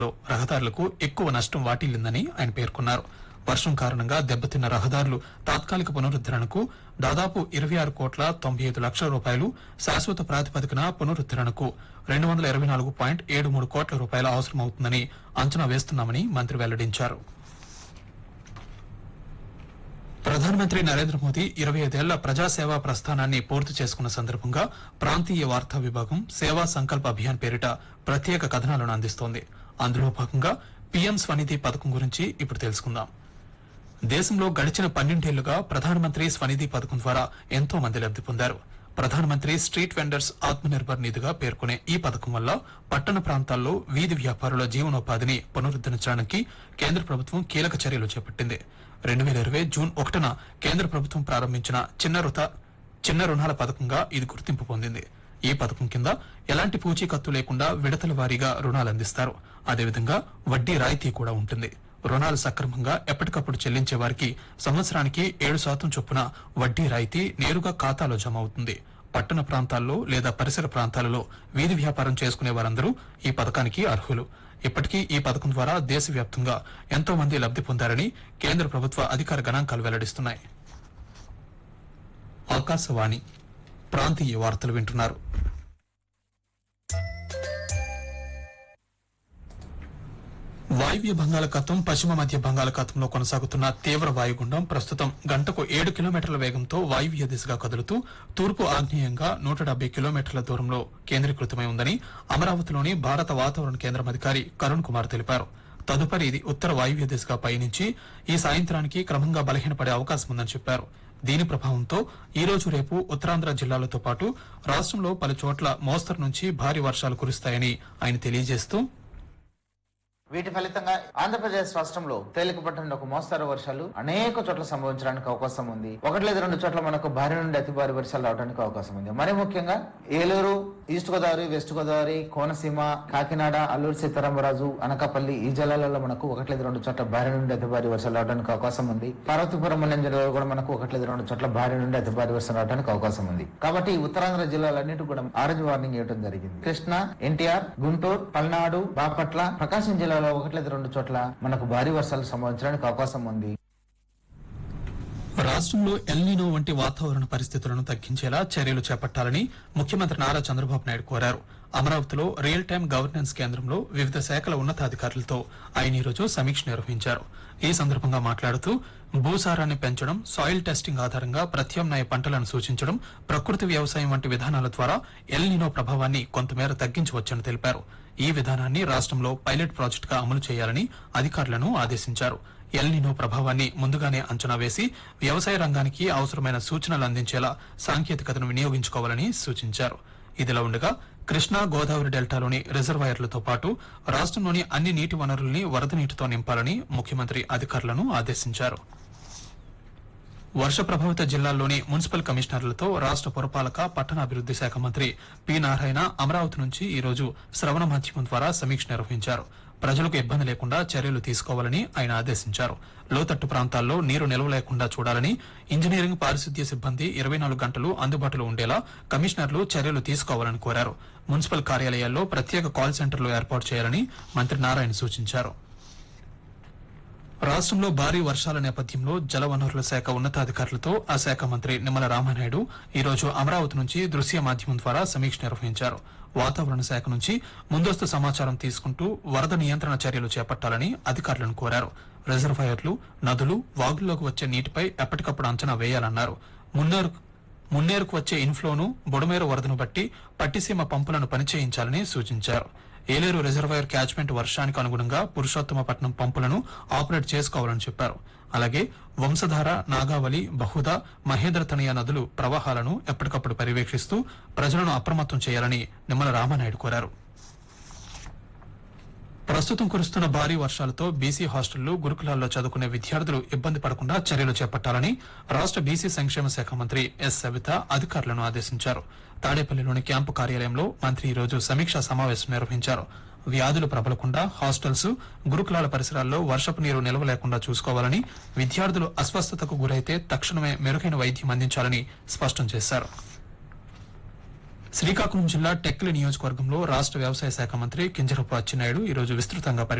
రహదారులకు ఎక్కువ నష్టం వాటిల్లిందని ఆయన పేర్కొన్నారు. వర్షం కారణంగా దెబ్బతిన్న రహదారులు తాత్కాలిక పునరుద్దరణకు దాదాపు 26,95,00,000 రూపాయలు, శాశ్వత ప్రాతిపదికన పునరుద్దరణకు 224.73 కోట్ల రూపాయలు అవసరమవుతుందని అంచనా వేస్తున్నామని మంత్రి వెల్లడించారు. ప్రధానమంత్రి నరేంద్ర మోదీ 25 ఏళ్ల ప్రజాసేవా ప్రస్థానాన్ని పూర్తి చేసుకున్న సందర్భంగా ప్రాంతీయ వార్తా విభాగం సేవా సంకల్ప అభియాన్ పేరిట ప్రత్యేక కథనాలను అందిస్తోంది. అందులో భాగంగా పీఎం స్వనిధి పథకం గురించి ఇప్పుడు తెలుసుకుందాం. దేశంలో గడిచిన 12 ఏళ్లుగా ప్రధానమంత్రి స్వనిధి పథకం ద్వారా ఎంతో మంది లబ్ది పొందారు. ప్రధానమంత్రి స్ట్రీట్ వెండర్స్ ఆత్మనిర్భర్ నిధిగా పేర్కొనే ఈ పథకం వల్ల పట్టణ ప్రాంతాల్లో వీధి వ్యాపారుల జీవనోపాధిని పునరుద్దరించడానికి కేంద్ర ప్రభుత్వం కీలక చర్యలు చేపట్టింది. 2020 జూన్ 1న కేంద్ర ప్రభుత్వం ప్రారంభించిన చిన్న రుణాల పథకంగా ఇది గుర్తింపు పొందింది. ఈ పథకం కింద ఎలాంటి పూచీకత్తు లేకుండా విడతల వారీగా రుణాలు అందిస్తారు. అదేవిధంగా వడ్డీ రాయితీ కూడా ఉంటుంది. రుణాలు సక్రమంగా ఎప్పటికప్పుడు చెల్లించే వారికి సంవత్సరానికి 7% చొప్పున వడ్డీ రాయితీ నేరుగా ఖాతాలో జమ అవుతుంది. పట్టణ ప్రాంతాల్లో లేదా పరిసర ప్రాంతాలలో వీధి వ్యాపారం చేసుకునే వారందరూ ఈ పథకానికి అర్హులు. ఇప్పటికీ ఈ పథకం ద్వారా దేశవ్యాప్తంగా ఎంతో మంది లబ్ది పొందారని కేంద్ర ప్రభుత్వ అధికార గణాంకాలు వెల్లడిస్తున్నాయి. ఆకాశవాణి ప్రాంతీయ వార్తలు వింటున్నారు. వాయువ్య బంగాళాఖాతం, పశ్చిమ మధ్య బంగాళాఖాతంలో కొనసాగుతున్న తీవ్ర వాయుగుండం ప్రస్తుతం గంటకు 7 కిలోమీటర్ల వేగంతో వాయువ్య దిశగా కదులుతూ తూర్పు ఆగ్నేయంగా 170 కిలోమీటర్ల దూరంలో కేంద్రీకృతమై ఉందని అమరావతిలోని భారత వాతావరణ కేంద్రం అధికారి కరుణ్ కుమార్ తెలిపారు. తదుపరి ఇది ఉత్తర వాయువ్య దిశగా పయనించి ఈ సాయంత్రానికి క్రమంగా బలహీనపడే అవకాశం ఉందని చెప్పారు. దీని ప్రభావంతో ఈ రోజు రేపు ఉత్తరాంధ్ర జిల్లాలతో పాటు రాష్టంలో పలు చోట్ల మోస్తరు నుంచి భారీ వర్షాలు కురుస్తాయని ఆయన తెలియజేస్తూ, వీటి ఫలితంగా ఆంధ్రప్రదేశ్ రాష్ట్రంలో తేలికపాటి నుండి ఒక మోస్తరు వర్షాలు అనేక చోట్ల సంభవించడానికి అవకాశం ఉంది. 1-2 చోట్ల మనకు భారీ నుండి అతి భారీ వర్షాలు రావడానికి అవకాశం ఉంది. మరి ముఖ్యంగా ఏలూరు, ఈస్ట్ గోదావరి, వెస్ట్ గోదావరి, కోనసీమ, కాకినాడ, అల్లూరు సీతారామరాజు, అనకాపల్లి ఈ జిల్లాలలో మనకు 1-2 చోట్ల భారీ నుండి అతి భారీ వర్షాలు రావడానికి అవకాశం ఉంది. పార్వతీపురం అనే జిల్లాలో కూడా మనకు 1-2 చోట్ల భారీ నుండి అతి భారీ వర్షాలు రావడానికి అవకాశం ఉంది. కాబట్టి ఉత్తరాంధ్ర జిల్లాలన్నిటి కూడా ఆరెంజ్ వార్నింగ్ ఇవ్వడం జరిగింది. కృష్ణా, ఎన్టీఆర్, గుంటూరు, పల్నాడు, బాపట్ల, ప్రకాశం జిల్లాలో 1-2 చోట్ల మనకు భారీ వర్షాలు సంభవించడానికి అవకాశం ఉంది. రాష్ట్రంలో ఎల్నినో వంటి వాతావరణ పరిస్థితులను తగ్గించేలా చర్యలు చేపట్టాలని ముఖ్యమంత్రి నారా చంద్రబాబు నాయుడు కోరారు. అమరావతిలో రియల్ టైం గవర్నెన్స్ కేంద్రంలో వివిధ శాఖల ఉన్నతాధికారులతో ఆయన ఈరోజు సమీక్ష నిర్వహించారు. ఈ సందర్భంగా మాట్లాడుతూ భూసారాన్ని పెంచడం, సాయిల్ టెస్టింగ్ ఆధారంగా ప్రత్యామ్నాయ పంటలను సూచించడం, ప్రకృతి వ్యవసాయం వంటి విధానాల ద్వారా ఎల్నినో ప్రభావాన్ని కొంతమేర తగ్గించవచ్చని తెలిపారు. ఈ విధానాన్ని రాష్ట్రంలో పైలట్ ప్రాజెక్టుగా అమలు చేయాలని అధికారులను ఆదేశించారు. ఎల్నినో ప్రభావాన్ని ముందుగానే అంచనా వేసి వ్యవసాయ రంగానికి అవసరమైన సూచనలు అందించేలా సాంకేతికతను వినియోగించుకోవాలని సూచించారు. ఇదిలా ఉండగా కృష్ణా, గోదావరి డెల్టాలోని రిజర్వాయర్లతో పాటు రాష్ట్రంలోని అన్ని నీటి వనరుల్ని వరద నీటితో నింపాలని ముఖ్యమంత్రి అధికారులను ఆదేశించారు. వర్ష ప్రభావిత జిల్లాల్లోని మున్సిపల్ కమిషనర్లతో రాష్ట్ర పురపాలక, పట్టణాభివృద్ది శాఖ మంత్రి పి నారాయణ అమరావతి నుంచి ఈ రోజు శ్రవణ మాధ్యమం ద్వారా సమీక్ష నిర్వహించారు. ప్రజలకు ఇబ్బంది లేకుండా చర్యలు తీసుకోవాలని ఆయన ఆదేశించారు. లోతట్టు ప్రాంతాల్లో నీరు నిల్వ లేకుండా చూడాలని, ఇంజనీరింగ్, పారిశుద్ధ్య సిబ్బంది 24 గంటలు అందుబాటులో ఉండేలా కమిషనర్లు చర్యలు తీసుకోవాలని కోరారు. మున్సిపల్ కార్యాలయాల్లో ప్రత్యేక కాల్ సెంటర్లు ఏర్పాటు చేయాలని మంత్రి నారాయణ సూచించారు. రాష్ట్రంలో భారీ వర్షాల నేపథ్యంలో జలవనరుల శాఖ ఉన్నతాధికారులతో ఆ శాఖ మంత్రి నిమ్మల రామానాయుడు ఈ రోజు అమరావతి నుంచి దృశ్య మాధ్యమం ద్వారా సమీక్ష నిర్వహించారు. వాతావరణ శాఖ నుంచి ముందస్తు సమాచారం తీసుకుంటూ వరద నియంత్రణ చర్యలు చేపట్టాలని అధికారులను కోరారు. రిజర్వాయర్లు, నదులు, వాగుల్లోకి వచ్చే నీటిపై ఎప్పటికప్పుడు అంచనా వేయాలన్నారు. మున్నేరుకు వచ్చే ఇన్ఫ్లోను, బుడమేరు వరదను బట్టి పట్టిసీమ పంపులను పనిచేయించాలని సూచించారు. ఏలేరు రిజర్వాయర్ క్యాచ్మెంట్ వర్షానికి అనుగుణంగా పురుషోత్తమపట్నం పంపులను ఆపరేట్ చేసుకోవాలని చెప్పారు. అలాగే వంశధార, నాగావళి, బహుదా, మహేంద్రతనయ నదులు ప్రవాహాలను ఎప్పటికప్పుడు పర్యవేక్షిస్తూ ప్రజలను అప్రమత్తం చేయాలని నిమ్మల రామానాయుడు కోరారు. ప్రస్తుతం కురుస్తున్న భారీ వర్షాలతో బీసీ హాస్టళ్లు, గురుకులాల్లో చదువుకునే విద్యార్థులు ఇబ్బంది పడకుండా చర్యలు చేపట్టాలని రాష్ట బీసీ సంక్షేమ శాఖ మంత్రి ఎస్ సవిత అధికారులను ఆదేశించారు. తాడేపల్లిలోని క్యాంపు కార్యాలయంలో మంత్రి ఈ రోజు సమీక్షా సమావేశం నిర్వహించారు. వ్యాధులు ప్రబలకుండా హాస్టల్స్, గురుకులాల పరిసరాల్లో వర్షపు నీరు నిల్వ లేకుండా చూసుకోవాలని, విద్యార్థులు అస్వస్థతకు గురైతే తక్షణమే మెరుగైన వైద్యం అందించాలని స్పష్టం చేశారు. శ్రీకాకుళం జిల్లా టెక్కలి నియోజకవర్గంలో రాష్ట్ర వ్యవసాయ శాఖ మంత్రి కింజరపు అచ్చెన్నాయుడు ఈరోజు విస్తృతంగా